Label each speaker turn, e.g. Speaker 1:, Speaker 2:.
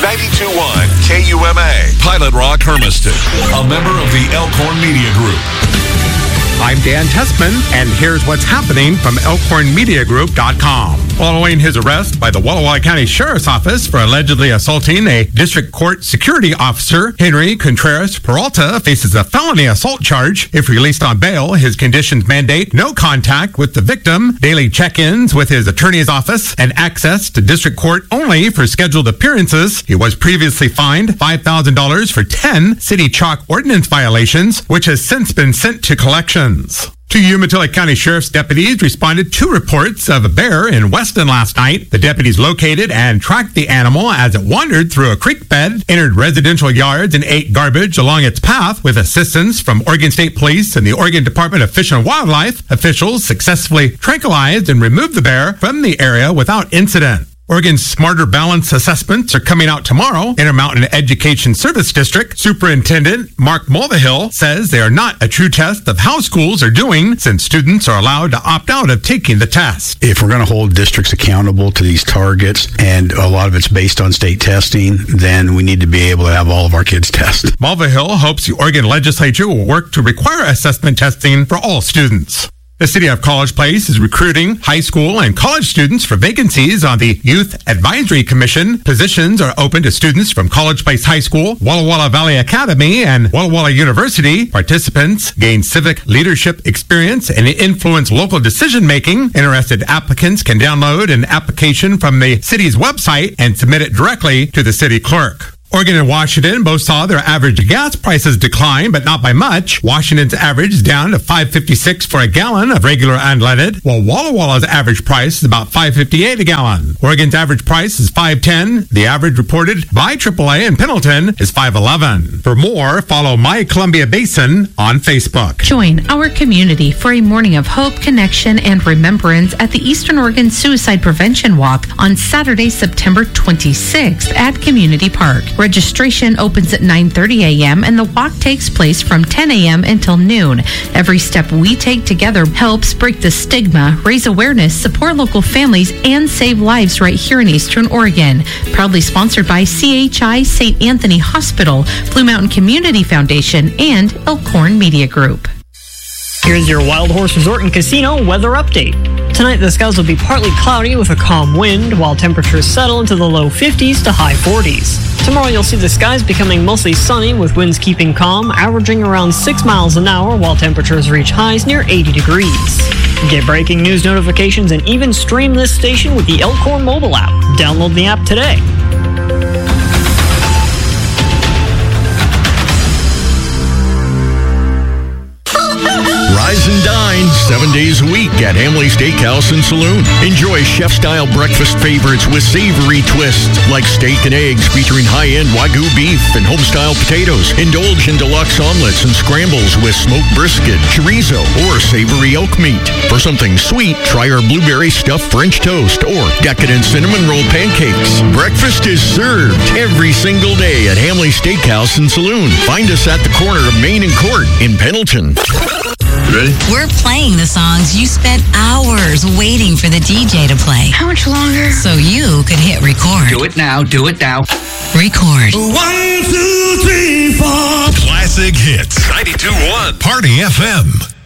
Speaker 1: 92.1 KUMA. Pilot Rock Hermiston, a member of the Elkhorn Media Group.
Speaker 2: I'm Dan Tessman, and here's what's happening from ElkhornMediaGroup.com. Following his arrest by the Walla Walla County Sheriff's Office for allegedly assaulting a district court security officer, Henry Contreras Peralta faces a felony assault charge. If released on bail, his conditions mandate no contact with the victim, daily check-ins with his attorney's office, and access to district court only for scheduled appearances. He was previously fined $5,000 for 10 city chalk ordinance violations, which has since been sent to collections. Two Umatilla County Sheriff's deputies responded to reports of a bear in Weston last night. The deputies located and tracked the animal as it wandered through a creek bed, entered residential yards, and ate garbage along its path. With assistance from Oregon State Police and the Oregon Department of Fish and Wildlife, officials successfully tranquilized and removed the bear from the area without incident. Oregon's Smarter Balance assessments are coming out tomorrow. Intermountain Education Service District Superintendent Mark Mulvihill says they are not a true test of how schools are doing, since students are allowed to opt out of taking the test.
Speaker 3: If we're going to hold districts accountable to these targets, and a lot of it's based on state testing, then we need to be able to have all of our kids test.
Speaker 2: Mulvihill hopes the Oregon legislature will work to require assessment testing for all students. The City of College Place is recruiting high school and college students for vacancies on the Youth Advisory Commission. Positions are open to students from College Place High School, Walla Walla Valley Academy, and Walla Walla University. Participants gain civic leadership experience and influence local decision-making. Interested applicants can download an application from the city's website and submit it directly to the city clerk. Oregon and Washington both saw their average gas prices decline, but not by much. Washington's average is down to $5.56 for a gallon of regular unleaded, while Walla Walla's average price is about $5.58 a gallon. Oregon's average price is $5.10. The average reported by AAA in Pendleton is $5.11. For more, follow My Columbia Basin on Facebook.
Speaker 4: Join our community for a morning of hope, connection, and remembrance at the Eastern Oregon Suicide Prevention Walk on Saturday, September 26th at Community Park. Registration opens at 9:30 a.m. and the walk takes place from 10 a.m. until noon. Every step we take together helps break the stigma, raise awareness, support local families, and save lives right here in Eastern Oregon. Proudly sponsored by CHI St. Anthony Hospital, Blue Mountain Community Foundation, and Elkhorn Media Group.
Speaker 5: Here's your Wild Horse Resort and Casino weather update. Tonight, the skies will be partly cloudy with a calm wind, while temperatures settle into the low 50s to high 40s. Tomorrow, you'll see the skies becoming mostly sunny with winds keeping calm, averaging around 6 miles an hour, while temperatures reach highs near 80 degrees. Get breaking news notifications and even stream this station with the Elkhorn mobile app. Download the app today.
Speaker 6: Rise and dine 7 days a week at Hamley Steakhouse and Saloon. Enjoy chef-style breakfast favorites with savory twists like steak and eggs featuring high-end Wagyu beef and home-style potatoes. Indulge in deluxe omelets and scrambles with smoked brisket, chorizo, or savory elk meat. For something sweet, try our blueberry stuffed French toast or decadent cinnamon roll pancakes. Breakfast is served every single day at Hamley Steakhouse and Saloon. Find us at the corner of Main and Court in Pendleton.
Speaker 7: Ready? We're playing the songs you spent hours waiting for the DJ to play.
Speaker 8: How much longer?
Speaker 7: So you could hit record.
Speaker 9: Do it now. Do it now.
Speaker 7: Record.
Speaker 10: 1, 2, 3, 4.
Speaker 1: Classic hits. 92.1 Party FM.